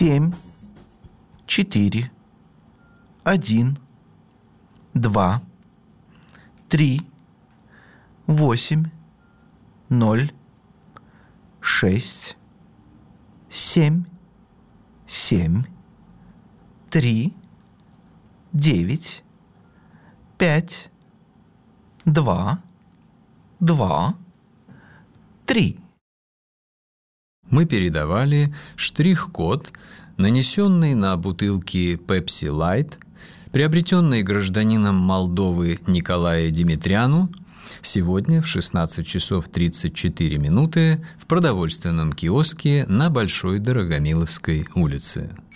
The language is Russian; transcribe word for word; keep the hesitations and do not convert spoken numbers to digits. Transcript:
семь, четыре, один, два, три, восемь, ноль, шесть, семь, семь, три, девять, пять, два, два, три. Мы передавали штрих-код, нанесенный на бутылки Pepsi Light, приобретенный гражданином Молдовы Николаю Димитряну, сегодня в шестнадцать часов тридцать четыре минуты в продовольственном киоске на Большой Дорогомиловской улице.